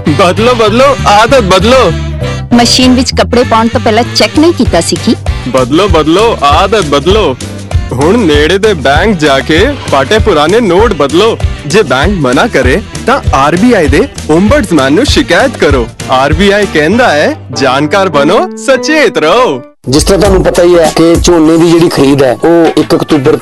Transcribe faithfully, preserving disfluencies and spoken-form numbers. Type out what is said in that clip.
बदलो बदलो आदत बदलो। मशीन विच कपड़े पाउण तो पहला चेक नहीं कीता सी की? बदलो बदलो आदत बदलो। हुण नेड़े दे बैंक जाके पाटे पुराने नोट बदलो। जे बैंक मना करे तां आरबीआई दे ओम्बड्समैन नु शिकायत करो। आरबीआई कहंदा है जानकार बनो सचेत रहो। जिस तरह ਤੁਹਾਨੂੰ ਪਤਾ ਹੀ ਹੈ ਕਿ ਝੋਨੇ ਦੀ ਜਿਹੜੀ ਖਰੀਦ ਹੈ ਉਹ ਇੱਕ ਅਕਤੂਬਰ